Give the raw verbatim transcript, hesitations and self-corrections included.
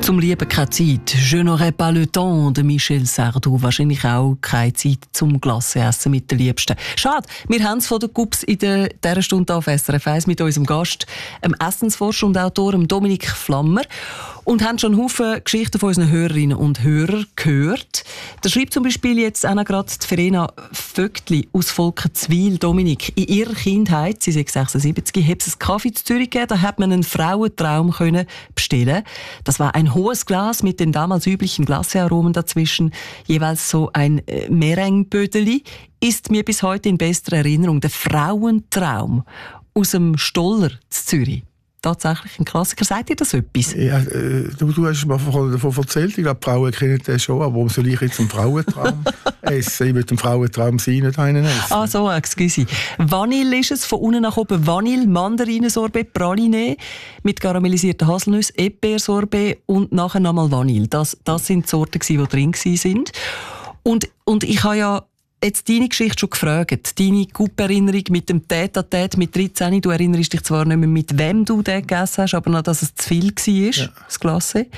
Zum Lieben keine Zeit. Je n'aurais pas le temps de Michel Sardou. Wahrscheinlich auch keine Zeit zum Glasse-Essen mit den Liebsten. Schade, wir haben es von den Gups in der, dieser Stunde auf S R F eins mit unserem Gast, dem Essensforscher und Autor Dominik Flammer. Und haben schon Haufen Geschichten von unseren Hörerinnen und Hörern gehört. Da schreibt zum Beispiel jetzt auch noch gerade die Verena Vögtli aus Volkenswil. Dominik, in ihrer Kindheit, sie ist sechsundsiebzig, hat es einen Kaffee zu Zürich gegeben, da hat man einen Frauentraum können bestellen. Das war ein hohes Glas mit den damals üblichen Glacearomen dazwischen, jeweils so ein äh, Meringue-Bödeli. Ist mir bis heute in bester Erinnerung der Frauentraum aus dem Stoller zu Zürich. Tatsächlich ein Klassiker. Sagt ihr das etwas? Ja, äh, du, du hast mir davon erzählt. Ich glaube, die Frauen kennen das schon. Aber warum soll ich jetzt einen Frauentraum essen? Ich will einen Frauentraum sein, nicht einen essen. Ah so, excuse. Vanille ist es, von unten nach oben Vanille, Mandarinensorbet, Praline mit karamellisierten Haselnüssen, Erdbeersorbet und nachher nochmal Vanille. Das, das sind die Sorten, die drin waren. Und, und ich habe ja jetzt deine Geschichte schon gefragt. Deine Coupe-Erinnerung mit dem Tête-à-Tête mit dreizehn. Du erinnerst dich zwar nicht mehr, mit wem du den gegessen hast, aber noch, dass es zu viel war, ja. Das Glacé.